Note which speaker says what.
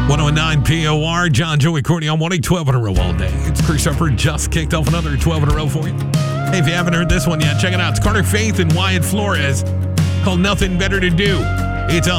Speaker 1: 109 POR, John, Joey, Courtney on 12 in a row all day. It's Chris Harper just kicked off another 12 in a row for you. Hey, if you haven't heard this one yet, check it out. It's Carter Faith and Wyatt Flores called Nothing Better to Do. It's on